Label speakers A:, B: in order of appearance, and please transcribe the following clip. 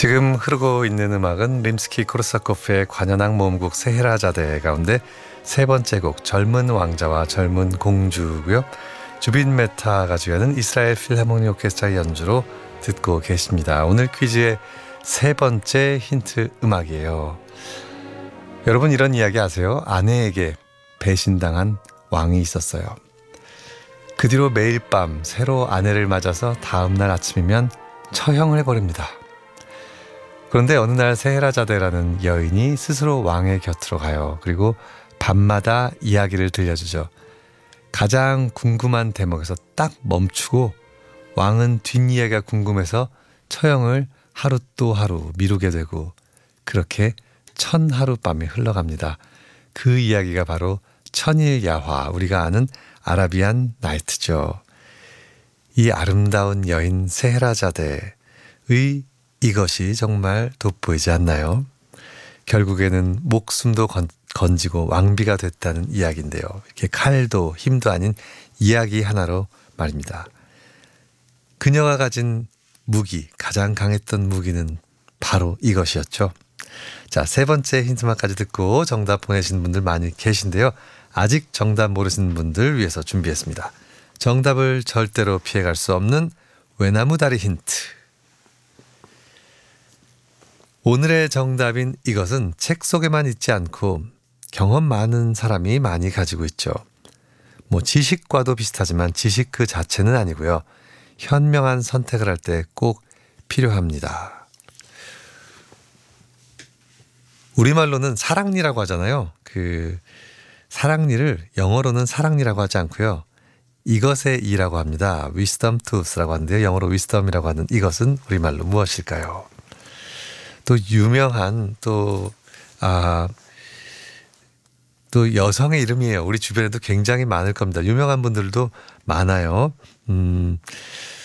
A: 지금 흐르고 있는 음악은 림스키-코르사코프의 관현악 모음곡 세헤라자데 가운데 세 번째 곡 젊은 왕자와 젊은 공주고요. 주빈 메타가 주연은 이스라엘 필하모니 오케스트라의 연주로 듣고 계십니다. 오늘 퀴즈의 세 번째 힌트 음악이에요. 여러분 이런 이야기 아세요? 아내에게 배신당한 왕이 있었어요. 그 뒤로 매일 밤 새로 아내를 맞아서 다음날 아침이면 처형을 해버립니다. 그런데 어느 날 세헤라자데라는 여인이 스스로 왕의 곁으로 가요. 그리고 밤마다 이야기를 들려주죠. 가장 궁금한 대목에서 딱 멈추고 왕은 뒷이야기가 궁금해서 처형을 하루 또 하루 미루게 되고 그렇게 1000하룻밤이 흘러갑니다. 그 이야기가 바로 천일야화, 우리가 아는 아라비안 나이트죠. 이 아름다운 여인 세헤라자데의 이것이 정말 돋보이지 않나요? 결국에는 목숨도 건지고 왕비가 됐다는 이야기인데요. 이렇게 칼도 힘도 아닌 이야기 하나로 말입니다. 그녀가 가진 무기, 가장 강했던 무기는 바로 이것이었죠. 자, 세 번째 힌트만까지 듣고 정답 보내신 분들 많이 계신데요. 아직 정답 모르시는 분들 위해서 준비했습니다. 정답을 절대로 피해갈 수 없는 외나무다리 힌트. 오늘의 정답인 이것은 책 속에만 있지 않고 경험 많은 사람이 많이 가지고 있죠. 지식과도 비슷하지만 지식 그 자체는 아니고요. 현명한 선택을 할 때 꼭 필요합니다. 우리말로는 사랑니라고 하잖아요. 그 사랑니를 영어로는 사랑니라고 하지 않고요. 이것의 이라고 합니다. wisdom tooth라고 하는데요. 영어로 wisdom이라고 하는 이것은 우리말로 무엇일까요? 또 유명한 또 여성의 이름이에요. 우리 주변에도 굉장히 많을 겁니다. 유명한 분들도 많아요.